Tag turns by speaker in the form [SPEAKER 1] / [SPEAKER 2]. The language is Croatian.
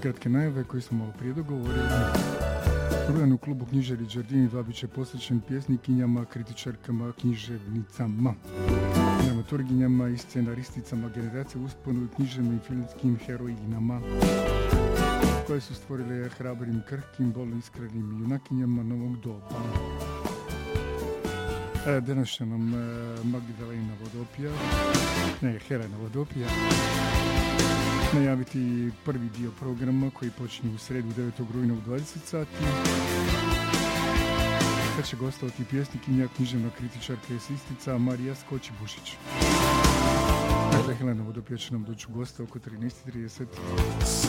[SPEAKER 1] kratke najave koje smo malo prije dogovorili. Rujan u klubu knjižari Đardini 2 bit će posvećen pjesnikinjama, kritičarkama, književnicama, dramaturginjama i scenaristicama generacije usponu i književnim i filmskim herojinama koje su stvorile hrabrim, krhkim, bolno iskrenim junakinjama novog doba. Danas će nam Magdalena Vodopija, Helena Vodopija, najaviti prvi dio programa koji počinje u sredu 9. rujna u 20 sati. Kad će gostovati pjesnikinja, književna kritičarka i esistica Marija Skoči-Bušić. Helena Vodopija će nam doći u goste oko 13:30.